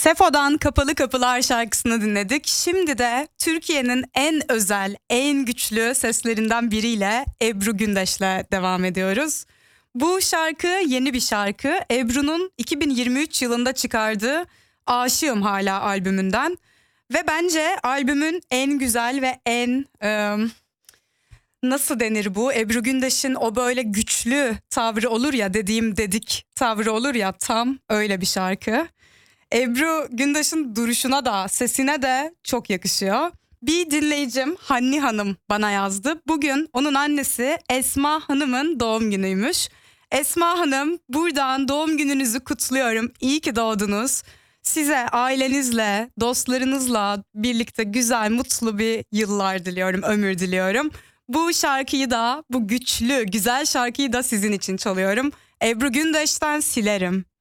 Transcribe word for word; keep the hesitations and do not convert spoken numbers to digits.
Sefo'dan Kapalı Kapılar şarkısını dinledik. Şimdi de Türkiye'nin en özel, en güçlü seslerinden biriyle Ebru Gündeş'le devam ediyoruz. Bu şarkı yeni bir şarkı. Ebru'nun iki bin yirmi üç yılında çıkardığı Aşığım Hala albümünden. Ve bence albümün en güzel ve en... Iı, nasıl denir bu? Ebru Gündeş'in o böyle güçlü tavrı olur ya, dediğim dedik tavrı olur ya, tam öyle bir şarkı. Ebru Gündeş'in duruşuna da sesine de çok yakışıyor. Bir dinleyicim Hanni Hanım bana yazdı. Bugün onun annesi Esma Hanım'ın doğum günüymüş. Esma Hanım, buradan doğum gününüzü kutluyorum. İyi ki doğdunuz. Size ailenizle, dostlarınızla birlikte güzel, mutlu bir yıllar diliyorum, ömür diliyorum. Bu şarkıyı da, bu güçlü, güzel şarkıyı da sizin için çalıyorum. Ebru Gündeş'ten Silerim.